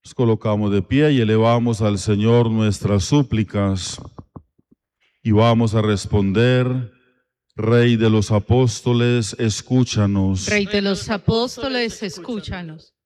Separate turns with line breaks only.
Nos colocamos de pie y elevamos al Señor nuestras súplicas y vamos a responder: Rey de los apóstoles, escúchanos.
Rey de los apóstoles, escúchanos.